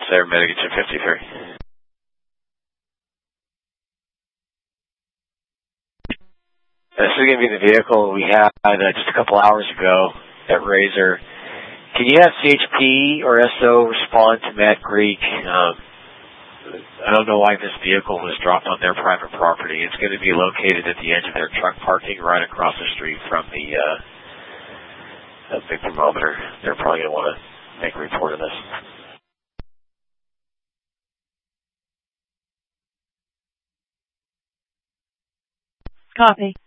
there, Mitigation 53. This is going to be the vehicle we had just a couple hours ago at Razor. Can you have CHP or SO respond to Matt Greek? I don't know why this vehicle was dropped on their private property. It's going to be located at the edge of their truck parking right across the street from the big thermometer. They're probably going to want to make a report of this. Copy.